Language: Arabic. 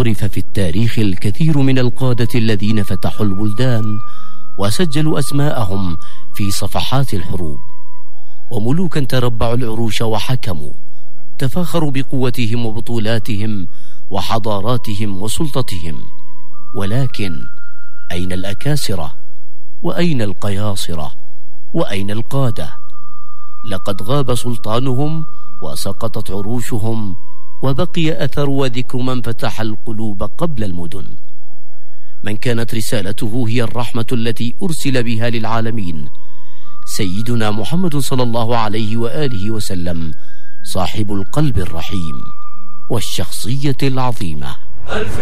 عرف في التاريخ الكثير من القادة الذين فتحوا البلدان وسجلوا أسماءهم في صفحات الحروب، وملوكا تربعوا العروش وحكموا، تفاخروا بقوتهم وبطولاتهم وحضاراتهم وسلطتهم. ولكن أين الأكاسرة؟ وأين القياصرة؟ وأين القادة؟ لقد غاب سلطانهم وسقطت عروشهم، وبقي أثر وذكر من فتح القلوب قبل المدن، من كانت رسالته هي الرحمة التي أرسل بها للعالمين، سيدنا محمد صلى الله عليه وآله وسلم، صاحب القلب الرحيم والشخصية العظيمة.